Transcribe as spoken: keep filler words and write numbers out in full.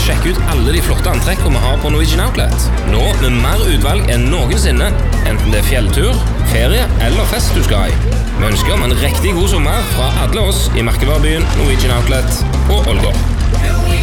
Sjekk ut alle de flotte antrekkene vi har på Norwegian Outlet. Nå med mer utvalg enn noensinne, enten det er fjelltur, ferie eller fest du skal i. Vi ønsker om en riktig god sommer fra alle oss i merkevarebyen Norwegian Outlet på Ålgård.